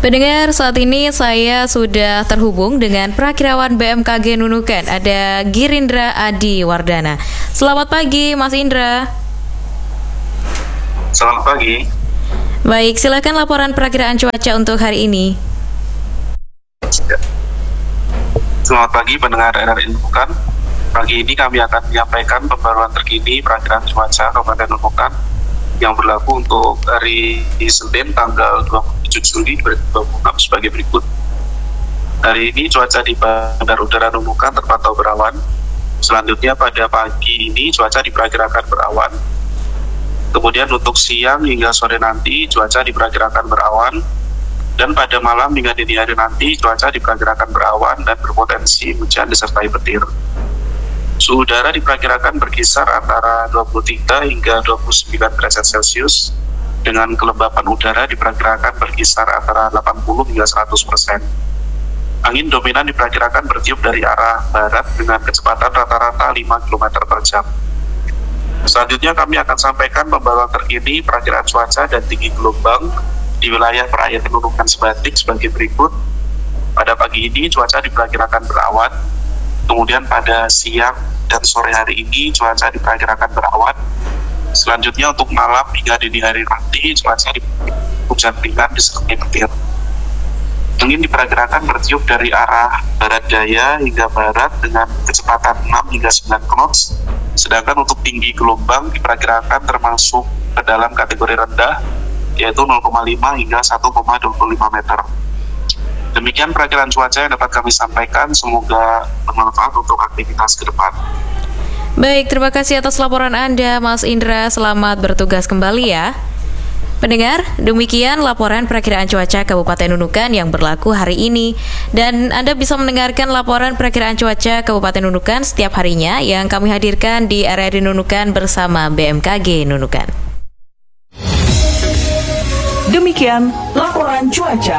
Pendengar, saat ini saya sudah terhubung dengan Prakirawan BMKG Nunukan. Ada Girindra Adi Wardana. Selamat pagi, Mas Indra. Selamat pagi. Baik, silakan laporan perakiraan cuaca untuk hari ini. Selamat pagi pendengar RRI Nunukan. Pagi ini kami akan menyampaikan pembaruan terkini perakiraan cuaca Kabupaten Nunukan yang berlaku untuk hari Senin tanggal 27 Juli 2026 sebagai berikut. Hari ini cuaca di Bandar Udara Nunukan terpantau berawan. Selanjutnya pada pagi ini cuaca diperkirakan berawan. Kemudian untuk siang hingga sore nanti cuaca diperkirakan berawan. Dan pada malam hingga dini hari nanti cuaca diperkirakan berawan dan berpotensi hujan disertai petir. Suhu udara diperkirakan berkisar antara 23 hingga 29 derajat Celcius, dengan kelembapan udara diperkirakan berkisar antara 80 hingga 100%. Angin dominan diperkirakan bertiup dari arah barat dengan kecepatan rata-rata 5 km per jam. Selanjutnya kami akan sampaikan pembaruan terkini perakiraan cuaca dan tinggi gelombang di wilayah perairan Nunukan Sebatik sebagai berikut. Pada pagi ini cuaca diperkirakan berawan. Kemudian pada siang dan sore hari ini cuaca diperkirakan berawan. Selanjutnya untuk malam hingga dini hari nanti cuaca hujan ringan disertai petir. Angin diperkirakan bertiup dari arah barat daya hingga barat dengan kecepatan 6 hingga 9 knots. Sedangkan untuk tinggi gelombang diperkirakan termasuk ke dalam kategori rendah, yaitu 0,5 hingga 1,25 meter. Demikian perakiraan cuaca yang dapat kami sampaikan, semoga bermanfaat untuk aktivitas ke depan. Baik, terima kasih atas laporan Anda, Mas Indra. Selamat bertugas kembali ya. Pendengar, demikian laporan perakiraan cuaca Kabupaten Nunukan yang berlaku hari ini. Dan Anda bisa mendengarkan laporan perakiraan cuaca Kabupaten Nunukan setiap harinya yang kami hadirkan di RRI Nunukan bersama BMKG Nunukan. Demikian laporan cuaca.